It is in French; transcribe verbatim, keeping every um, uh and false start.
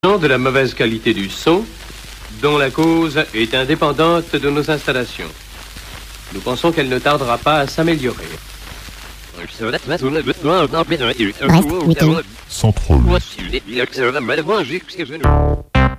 de la mauvaise qualité du son, dont la cause est indépendante de nos installations. Nous pensons qu'elle ne tardera pas à s'améliorer. Bref, week-end. Sans troll.